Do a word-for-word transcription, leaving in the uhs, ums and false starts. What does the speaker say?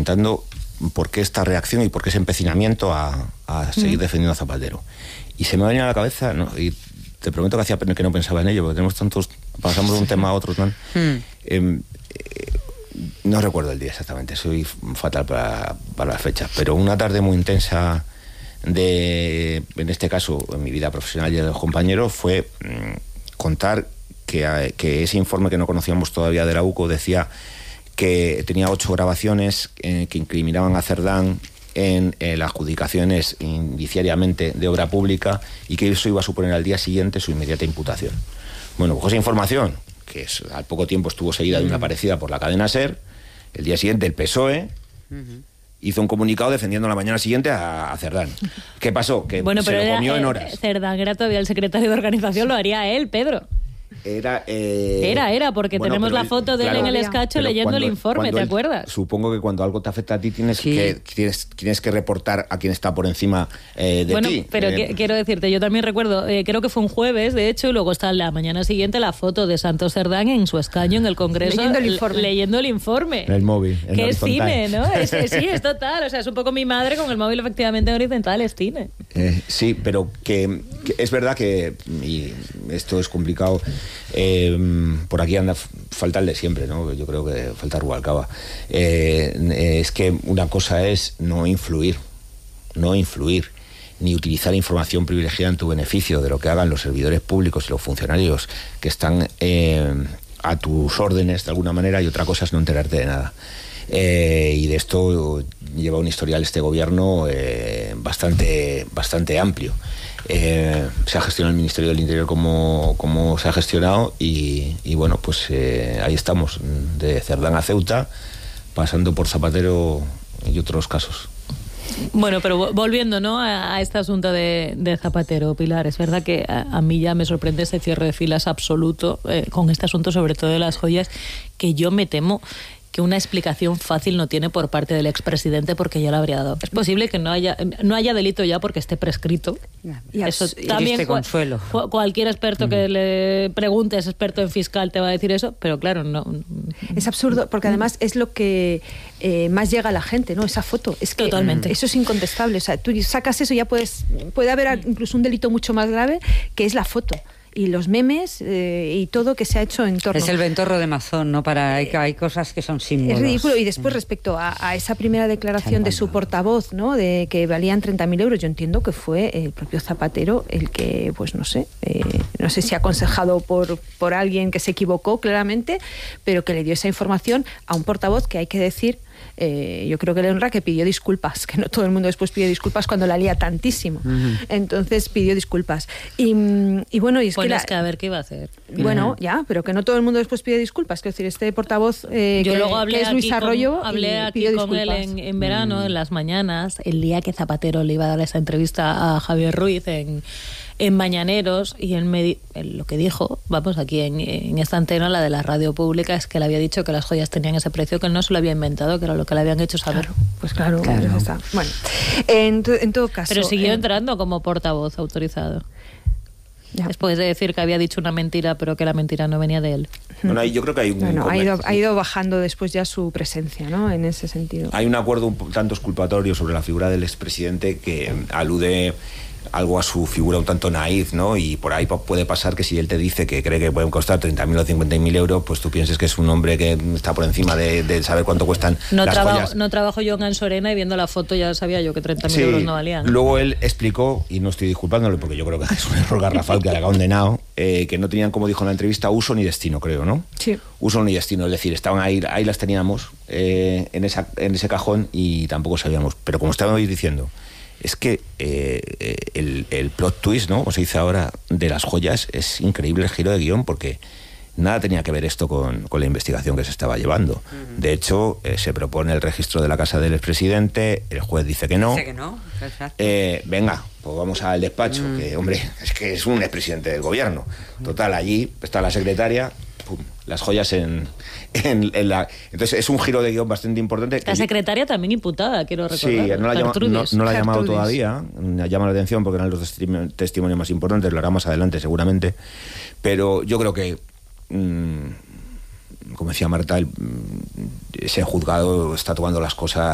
preguntando por qué esta reacción y por qué ese empecinamiento a, a seguir mm. defendiendo a Zapatero. Y se me venía a la cabeza, ¿no? Y te prometo que hacía que no pensaba en ello, porque tenemos tantos, pasamos de un tema a otro, ¿no? Mm. Eh, eh, no recuerdo el día exactamente, soy fatal para, para las fechas, pero una tarde muy intensa de, en este caso, en mi vida profesional y de los compañeros, fue mmm, contar que, que ese informe que no conocíamos todavía de la U C O decía que tenía ocho grabaciones eh, que incriminaban a Cerdán en eh, las adjudicaciones indiciariamente de obra pública y que eso iba a suponer al día siguiente su inmediata imputación. Bueno, pues esa información, que es, al poco tiempo estuvo seguida de una parecida por la cadena SER, el día siguiente el P S O E uh-huh. hizo un comunicado defendiendo la mañana siguiente a, a Cerdán. ¿Qué pasó? Que bueno, se pero lo era, comió eh, en horas. Cerdán era todavía el secretario de organización, lo haría él, Pedro. Era, eh... era, era, porque bueno, tenemos la él, foto de claro, él en el escacho leyendo cuando, el informe, ¿te él, acuerdas? Supongo que cuando algo te afecta a ti tienes, sí. que, tienes, tienes que reportar a quien está por encima eh, de bueno, ti. Bueno, pero eh, que, quiero decirte, yo también recuerdo, eh, creo que fue un jueves, de hecho, y luego está la mañana siguiente la foto de Santos Cerdán en su escaño en el Congreso. Leyendo el informe. Leyendo el informe. En el móvil. En que es cine, ¿no? Es, es, sí, es total. O sea, es un poco mi madre con el móvil efectivamente horizontal, es cine. Eh, sí, pero que, que es verdad que, y esto es complicado, eh, por aquí anda falta el de siempre, ¿no? Yo creo que falta Rubalcaba. Eh, es que una cosa es no influir, no influir, ni utilizar información privilegiada en tu beneficio de lo que hagan los servidores públicos y los funcionarios que están eh, a tus órdenes de alguna manera, y otra cosa es no enterarte de nada. Eh, y de esto lleva un historial este gobierno eh, bastante, bastante amplio. Eh, se ha gestionado el Ministerio del Interior como, como se ha gestionado y, y bueno, pues eh, ahí estamos, de Cerdán a Ceuta, pasando por Zapatero y otros casos. Bueno, pero volviendo, ¿no?, a, a este asunto de, de Zapatero, Pilar, es verdad que a, a mí ya me sorprende ese cierre de filas absoluto eh, con este asunto, sobre todo de las joyas, que yo me temo que una explicación fácil no tiene por parte del expresidente, porque ya lo habría dado. Es posible que no haya no haya delito ya porque esté prescrito. Y eso y también este consuelo. Cu- cualquier experto mm. que le preguntes, experto en fiscal, te va a decir eso, pero claro, no. Es absurdo, porque además es lo que eh, más llega a la gente, ¿no? Esa foto. Es que totalmente. Eso es incontestable. O sea, tú sacas eso, ya puedes puede haber incluso un delito mucho más grave, que es la foto. Y los memes eh, y todo que se ha hecho en torno. Es el ventorro de Mazón, ¿no? Para hay, hay cosas que son símbolos. Es ridículo. Y después, respecto a, a esa primera declaración de su portavoz, ¿no?, de que valían treinta mil euros, yo entiendo que fue el propio Zapatero el que, pues no sé, eh, no sé si aconsejado por, por alguien que se equivocó claramente, pero que le dio esa información a un portavoz que, hay que decir, Eh, yo creo que le honra, que pidió disculpas, que no todo el mundo después pide disculpas cuando la lía tantísimo. Uh-huh. Entonces pidió disculpas. Y, y bueno, y es bueno, que, la, es que a ver qué iba a hacer. Bueno, uh-huh. ya, pero que no todo el mundo después pide disculpas. Quiero decir, este portavoz eh, yo que, luego hablé que es Luis aquí Arroyo, con, hablé aquí pidió con disculpas. él en, en verano, mm. en las mañanas, el día que Zapatero le iba a dar esa entrevista a Javier Ruiz en en Mañaneros, y él me él lo que dijo, vamos, aquí en, en esta antena, la de la radio pública, es que le había dicho que las joyas tenían ese precio, que él no se lo había inventado, que era lo que le habían hecho saber. Claro, pues claro, claro. Pues está. Bueno, en, to, en todo caso... Pero siguió eh, entrando como portavoz autorizado. Ya. Después de decir que había dicho una mentira, pero que la mentira no venía de él. Bueno, ahí yo creo que hay un... Bueno, ha ido, ha ido bajando después ya su presencia, ¿no?, en ese sentido. Hay un acuerdo un tanto exculpatorio sobre la figura del expresidente que alude algo a su figura un tanto naif, ¿no? Y por ahí puede pasar que si él te dice que cree que pueden costar treinta mil o cincuenta mil euros, pues tú pienses que es un hombre que está por encima de, de saber cuánto cuestan no las trabajo, joyas. No trabajo yo en Ansorena y viendo la foto ya sabía yo que treinta mil sí, euros no valían. Luego él explicó, y no estoy disculpándole porque yo creo que es un error garrafal que le ha condenado, eh, que no tenían, como dijo en la entrevista, uso ni destino, creo, ¿no? Sí. Uso ni destino, es decir, estaban ahí, ahí las teníamos eh, en, esa, en ese cajón y tampoco sabíamos. Pero como estábamos diciendo, es que eh, el, el plot twist, ¿no?, como se dice ahora, de las joyas, es increíble el giro de guión, porque nada tenía que ver esto con, con la investigación que se estaba llevando. Uh-huh. De hecho, eh, se propone el registro de la casa del expresidente, el juez dice que no. Dice que no, exacto. Eh, venga, pues vamos al despacho, uh-huh. que hombre, es que es un expresidente del gobierno. Total, allí está la secretaria, pum, las joyas en, en, en la... Entonces es un giro de guión bastante importante. La secretaria también imputada, quiero recordar. Sí, no la, llama, no, no la ha llamado todavía, me llama la atención porque eran los testimonios más importantes, lo hará más adelante seguramente, pero yo creo que, mmm, como decía Marta, el, ese juzgado está tomando las cosas